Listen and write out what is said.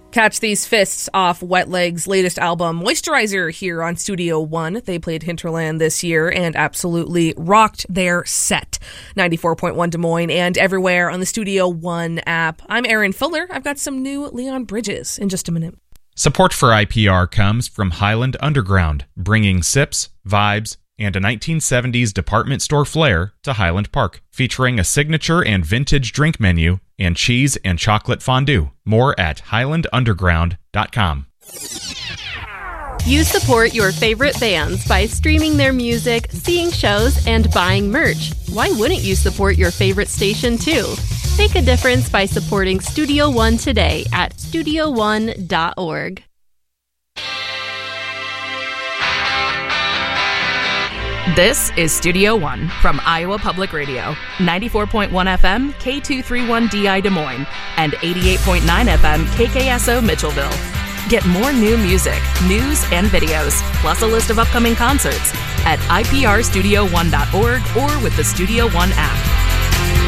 Catch these fists off Wet Leg's latest album, Moisturizer, here on Studio One. They played Hinterland this year and absolutely rocked their set. 94.1 Des Moines and everywhere on the Studio One app. I'm Erin Fuller. I've got some new Leon Bridges in just a minute. Support for IPR comes from Highland Underground, bringing sips, vibes, and a 1970s department store flair to Highland Park, featuring a signature and vintage drink menu and cheese and chocolate fondue. More at highlandunderground.com. You support your favorite bands by streaming their music, seeing shows, and buying merch. Why wouldn't you support your favorite station too? Make a difference by supporting Studio One today at studio1.org. This is Studio One from Iowa Public Radio, 94.1 FM, K231DI Des Moines, and 88.9 FM, KKSO Mitchellville. Get more new music, news, and videos, plus a list of upcoming concerts at iprstudio1.org or with the Studio One app.